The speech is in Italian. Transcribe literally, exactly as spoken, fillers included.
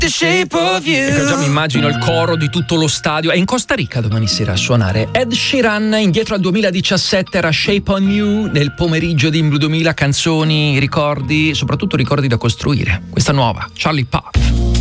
the shape of you. Ecco, già mi immagino il coro di tutto lo stadio. È in Costa Rica domani sera a suonare Ed Sheeran. Indietro al duemiladiciassette era Shape on You. Nel pomeriggio di duemila canzoni, ricordi, soprattutto ricordi da costruire. Questa nuova, Charlie Puth.